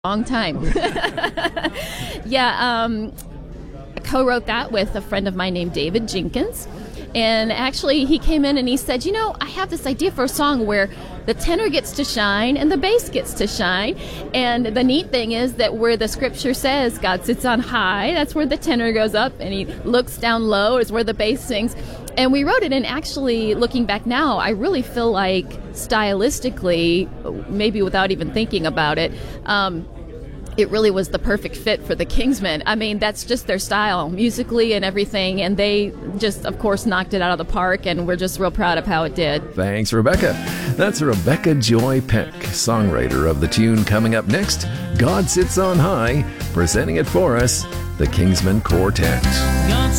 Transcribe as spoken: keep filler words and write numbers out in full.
Long time. yeah, um, I co-wrote that with a friend of mine named David Jenkins. And actually, he came in and he said, you know, I have this idea for a song where the tenor gets to shine and the bass gets to shine. And the neat thing is that where the scripture says God sits on high, that's where the tenor goes up, and he looks down low is where the bass sings. And we wrote it, and actually, looking back now, I really feel like stylistically, maybe without even thinking about it, um, it really was the perfect fit for the Kingsmen. I mean, that's just their style, musically and everything, and they just, of course, knocked it out of the park, and we're just real proud of how it did. Thanks, Rebecca. That's Rebecca Joy Peck, songwriter of the tune. Coming up next, God Sits on High, presenting it for us, the Kingsmen Quartet. God